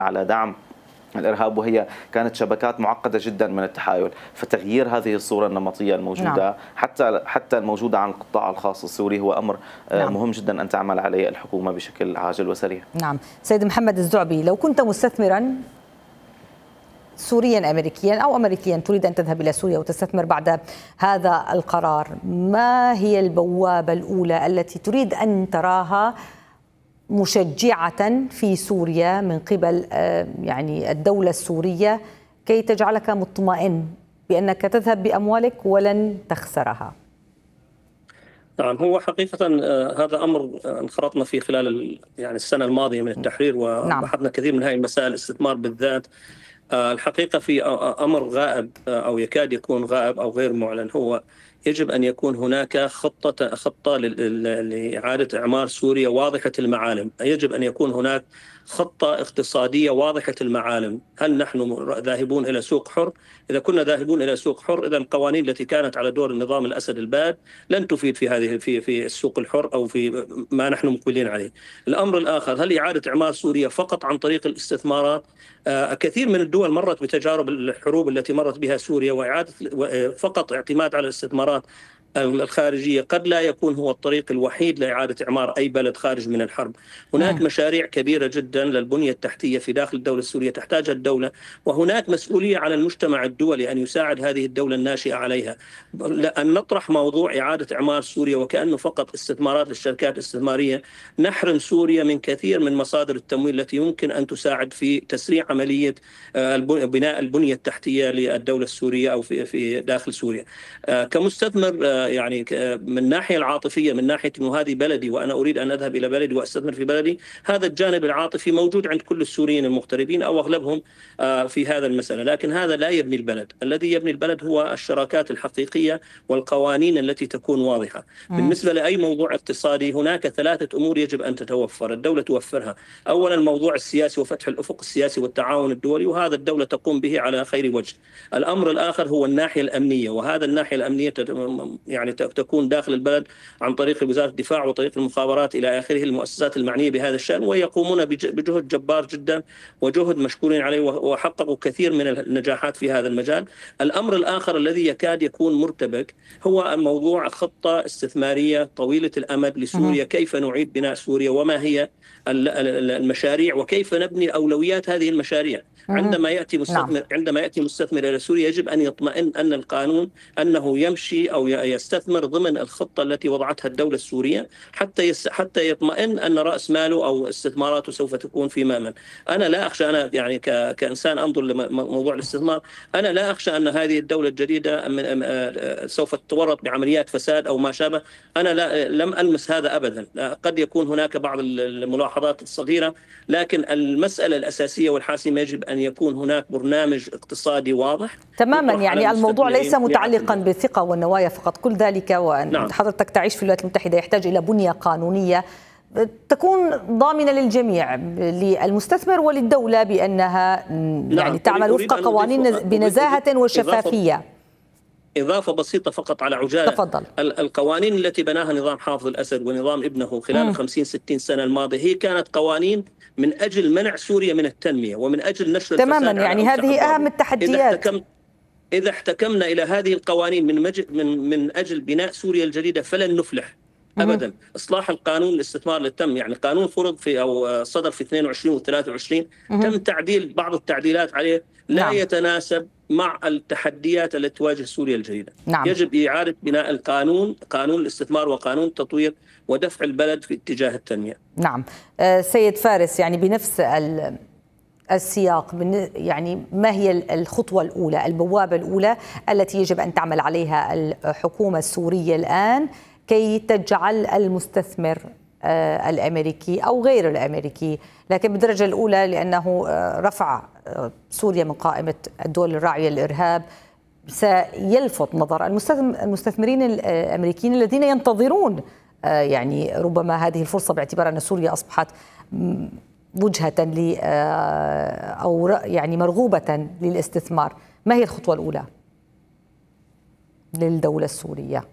على دعم الإرهاب، وهي كانت شبكات معقدة جدا من التحايل. فتغيير هذه الصورة النمطية الموجودة حتى الموجودة عن القطاع الخاص السوري هو أمر مهم جدا أن تعمل عليه الحكومة بشكل عاجل وسريع. نعم. سيد محمد الزعبي، لو كنت مستثمرا سوريا أمريكيا أو أمريكيا تريد أن تذهب إلى سوريا وتستثمر بعد هذا القرار، ما هي البوابة الأولى التي تريد أن تراها مشجعة في سوريا من قبل يعني الدولة السورية كي تجعلك مطمئن بأنك تذهب بأموالك ولن تخسرها؟ نعم، هو حقيقة هذا أمر انخرطنا فيه خلال يعني السنة الماضية من التحرير، وبحثنا كثير من هذه المسائل، الاستثمار بالذات. الحقيقة في أمر غائب أو يكاد يكون غائب أو غير معلن، هو يجب أن يكون هناك خطة لإعادة إعمار سوريا واضحة المعالم. يجب أن يكون هناك خطة اقتصادية واضحة المعالم. هل نحن ذاهبون إلى سوق حر؟ إذا كنا ذاهبون إلى سوق حر، إذا القوانين التي كانت على دور النظام الأسد الباد لن تفيد في السوق الحر أو في ما نحن مقبلين عليه. الأمر الآخر، هل إعادة إعمار سوريا فقط عن طريق الاستثمارات؟ كثير من الدول مرت بتجارب الحروب التي مرت بها سوريا، وإعادة فقط اعتماد على الاستثمارات الخارجية قد لا يكون هو الطريق الوحيد لإعادة إعمار أي بلد خارج من الحرب. هناك مشاريع كبيرة جدا للبنية التحتية في داخل الدولة السورية تحتاجها الدولة، وهناك مسؤولية على المجتمع الدولي أن يساعد هذه الدولة الناشئة عليها. أن نطرح موضوع إعادة إعمار سوريا وكأنه فقط استثمارات للشركات الاستثمارية، نحرم سوريا من كثير من مصادر التمويل التي يمكن أن تساعد في تسريع عملية بناء البنية التحتية للدولة السورية أو في داخل سوريا. كمستثمر يعني من الناحية العاطفية، من ناحية أنه هذه بلدي وأنا أريد أن أذهب إلى بلدي وأستثمر في بلدي، هذا الجانب العاطفي موجود عند كل السوريين المغتربين أو أغلبهم في هذا المسألة، لكن هذا لا يبني البلد. الذي يبني البلد هو الشراكات الحقيقية والقوانين التي تكون واضحة. بالنسبة لأي موضوع اقتصادي، هناك 3 أمور يجب أن تتوفر، الدولة توفرها. أولا الموضوع السياسي وفتح الأفق السياسي والتعاون الدولي، وهذا الدولة تقوم به على خير وجه. الأمر الآخر هو الناحية الأمنية، وهذا الناحية الأمنية يعني تكون داخل البلد عن طريق وزارة الدفاع وطريق المخابرات إلى آخره، المؤسسات المعنية بهذا الشأن، ويقومون بجهد جبار جدا وجهد مشكورين عليه، وحققوا كثير من النجاحات في هذا المجال. الأمر الآخر الذي يكاد يكون مرتبك هو موضوع خطة استثمارية طويلة الأمد لسوريا، كيف نعيد بناء سوريا وما هي المشاريع وكيف نبني أولويات هذه المشاريع. عندما يأتي مستثمر إلى سوريا يجب أن يطمئن أن القانون أنه يمشي أو يستثمر ضمن الخطة التي وضعتها الدولة السورية، حتى يطمئن أن رأس ماله أو استثماراته سوف تكون في مأمن. أنا لا أخشى، أنا يعني كإنسان أنظر لموضوع الاستثمار، أنا لا أخشى أن هذه الدولة الجديدة سوف تتورط بعمليات فساد أو ما شابه. أنا لم ألمس هذا أبدا. قد يكون هناك بعض الملاحظات الصغيرة، لكن المسألة الأساسية والحاسمة يجب أن يكون هناك برنامج اقتصادي واضح تماما. يعني الموضوع ليس متعلقا بالثقة والنوايا فقط، كل ذلك وأن حضرتك تعيش في الولايات المتحدة يحتاج إلى بنية قانونية تكون ضامنة للجميع، للمستثمر وللدولة، بأنها يعني تعمل وفق قوانين بنزاهة وشفافية. إضافة بسيطة فقط على عجالة. تفضل. القوانين التي بناها نظام حافظ الأسد ونظام ابنه خلال 50-60 سنة الماضية هي كانت قوانين من أجل منع سوريا من التنمية ومن أجل نشر الفساد. تماما، يعني هذه أهم التحديات. إذا احتكمنا إلى هذه القوانين من أجل بناء سوريا الجديدة فلن نفلح أبدا. إصلاح القانون الاستثمار اللي تم، يعني قانون فرض في أو صدر في 22 و23، تم تعديل بعض التعديلات عليه لا يتناسب مع التحديات التي تواجه سوريا الجديدة. يجب إعادة بناء القانون، قانون الاستثمار وقانون التطوير، ودفع البلد في اتجاه التنمية. نعم. سيد فارس، يعني بنفس السياق، يعني ما هي الخطوة الأولى، البوابة الأولى التي يجب أن تعمل عليها الحكومة السورية الآن كي تجعل المستثمر الأمريكي أو غير الأمريكي، لكن بالدرجة الأولى لأنه رفع سوريا من قائمة الدول الراعية للإرهاب سيلفت نظر المستثمرين الأمريكيين الذين ينتظرون يعني ربما هذه الفرصة، باعتبار أن سوريا أصبحت وجهة أو يعني مرغوبة للاستثمار. ما هي الخطوة الأولى للدولة السورية؟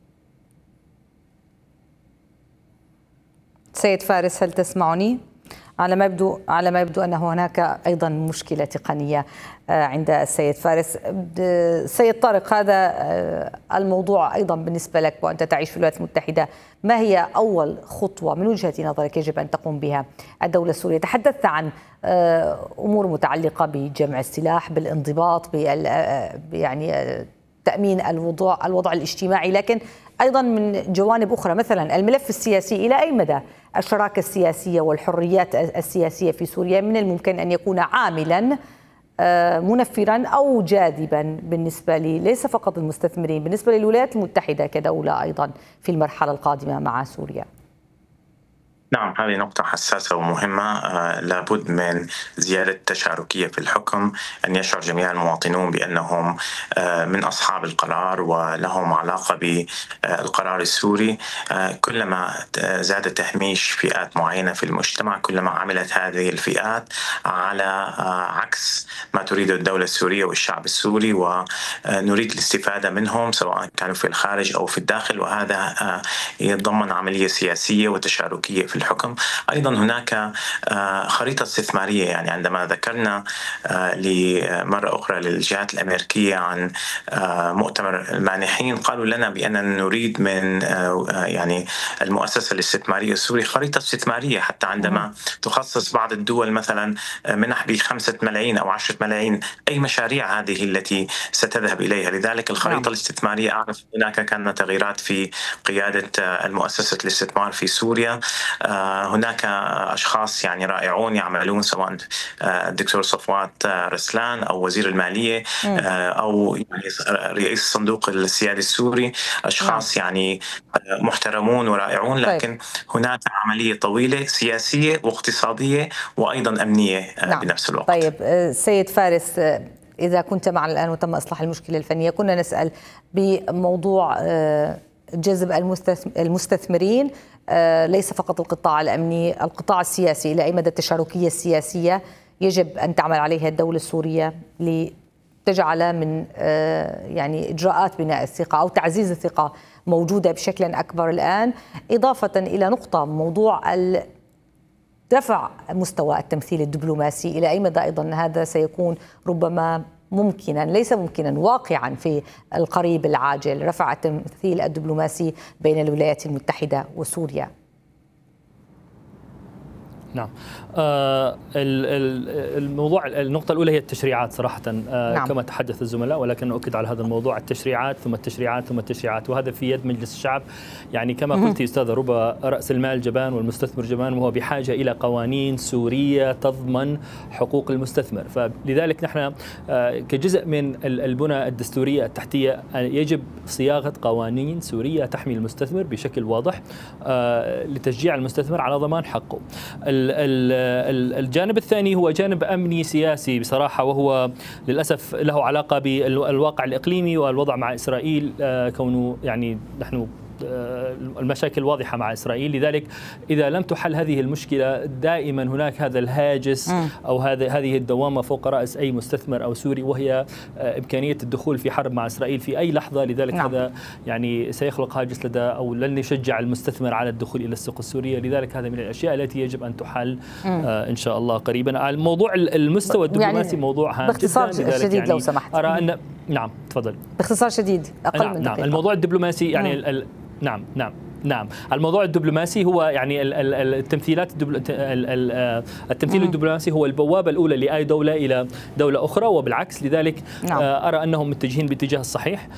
سيد فارس، هل تسمعني؟ على ما يبدو أن هناك أيضا مشكلة تقنية عند السيد فارس. سيد طارق، هذا الموضوع أيضا بالنسبة لك وأنت تعيش في الولايات المتحدة، ما هي أول خطوة من وجهة نظرك يجب أن تقوم بها الدولة السورية؟ تحدثت عن أمور متعلقة بجمع السلاح، بالانضباط، يعني تأمين الوضع الاجتماعي، لكن أيضا من جوانب أخرى مثلا الملف السياسي، إلى أي مدى الشراكة السياسية والحريات السياسية في سوريا من الممكن أن يكون عاملا منفرا أو جاذبا بالنسبة ليس فقط المستثمرين، بالنسبة للولايات المتحدة كدولة أيضا في المرحلة القادمة مع سوريا؟ نعم، هذه نقطة حساسة ومهمة. لابد من زيادة التشاركية في الحكم، أن يشعر جميع المواطنون بأنهم من أصحاب القرار ولهم علاقة بالقرار السوري. كلما زاد تهميش فئات معينة في المجتمع، كلما عملت هذه الفئات على عكس ما تريد الدولة السورية والشعب السوري، ونريد الاستفادة منهم سواء كانوا في الخارج أو في الداخل، وهذا يتضمن عملية سياسية وتشاركية في الحكم. أيضا هناك خريطة استثمارية، يعني عندما ذكرنا لمرة أخرى للجهات الأمريكية عن مؤتمر المانحين، قالوا لنا بأننا نريد من يعني المؤسسة الاستثمارية السورية خريطة استثمارية، حتى عندما تخصص بعض الدول مثلا منح ب5 ملايين أو 10 ملايين، أي مشاريع هذه التي ستذهب إليها. لذلك الخريطة الاستثمارية، أعرف هناك كانت تغييرات في قيادة المؤسسة الاستثمار في سوريا. هناك أشخاص يعني رائعون يعملون، سواء الدكتور صفوات رسلان أو وزير المالية أو يعني رئيس الصندوق السيادي السوري، أشخاص يعني محترمون ورائعون، لكن هناك عملية طويلة سياسية واقتصادية وأيضا أمنية بنفس الوقت. طيب سيد فارس، إذا كنت معنا الآن وتم إصلاح المشكلة الفنية، كنا نسأل بموضوع جذب المستثمرين، ليس فقط القطاع الأمني، القطاع السياسي، إلى أي مدى التشاركية السياسية يجب أن تعمل عليها الدولة السورية لتجعل من يعني إجراءات بناء الثقة أو تعزيز الثقة موجودة بشكل أكبر الآن، إضافة إلى نقطة موضوع رفع مستوى التمثيل الدبلوماسي، إلى أي مدى أيضا هذا سيكون ربما ممكنا، ليس ممكنا، واقعا في القريب العاجل، رفع التمثيل الدبلوماسي بين الولايات المتحدة وسوريا؟ نعم، الموضوع، النقطة الأولى هي التشريعات صراحة. نعم. كما تحدث الزملاء، ولكن أؤكد على هذا الموضوع، التشريعات ثم التشريعات ثم التشريعات، وهذا في يد مجلس الشعب. يعني كما قلت أستاذة ربا، رأس المال جبان والمستثمر جبان، وهو بحاجة إلى قوانين سورية تضمن حقوق المستثمر. فلذلك نحن كجزء من البنى الدستورية التحتية يجب صياغة قوانين سورية تحمي المستثمر بشكل واضح لتشجيع المستثمر على ضمان حقه. الجانب الثاني هو جانب أمني سياسي بصراحة، وهو للأسف له علاقة بالواقع الإقليمي والوضع مع إسرائيل، كونه يعني نحن المشاكل واضحة مع إسرائيل. لذلك إذا لم تحل هذه المشكلة، دائما هناك هذا الهاجس أو هذه الدوامة فوق رأس أي مستثمر أو سوري، وهي إمكانية الدخول في حرب مع إسرائيل في أي لحظة. لذلك هذا يعني سيخلق هاجس لدى أو لن يشجع المستثمر على الدخول إلى السوق السورية. لذلك هذا من الأشياء التي يجب أن تحل إن شاء الله قريبا. الموضوع المستوى الدبلوماسي يعني موضوع هام باختصار جدا. شديد يعني لو سمحت. أرى أن نعم تفضل. باختصار شديد أقل من نعم. الموضوع الدبلوماسي يعني نعم الموضوع الدبلوماسي هو يعني التمثيل الدبلوماسي هو البوابة الأولى لأي دولة إلى دولة أخرى، وبالعكس. لذلك أرى أنهم متجهين باتجاه الصحيح.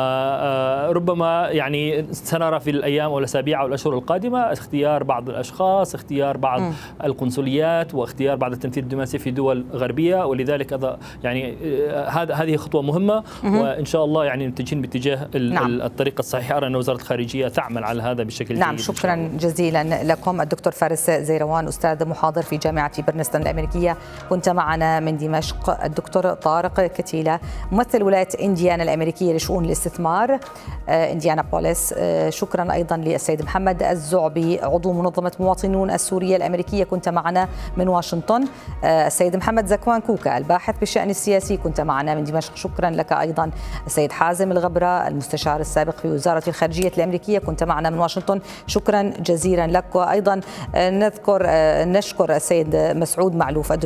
ربما يعني سنرى في الأيام أو الأسابيع أو الأشهر القادمة اختيار بعض الأشخاص، اختيار بعض القنصليات، واختيار بعض التمثيل الدبلوماسي في دول غربية، ولذلك يعني هذه خطوة مهمة، وإن شاء الله يعني متجهين باتجاه الطريق الصحيح. أرى أن وزارة الخارجية تعمل على هذا بشكل جيد. نعم، شكرا جزيلا لكم. الدكتور فارس زيروان، أستاذ محاضر في جامعة برنستون الأمريكية، كنت معنا من دمشق. الدكتور طارق كتيلة، ممثل ولاية إنديانا الأمريكية لشؤون الاستثمار، إنديانا بوليس. شكرا أيضا للسيد محمد الزعبي، عضو منظمة مواطنون السورية الأمريكية، كنت معنا من واشنطن. السيد محمد زكوان كوكا، الباحث بالشأن السياسي، كنت معنا من دمشق. شكرا لك أيضا. السيد حازم الغبرة، المستشار السابق في وزارة الخارجية الأمريكية، كنت معنا من من واشنطن، شكرا جزيلا لك. وأيضا نشكر السيد مسعود معلوف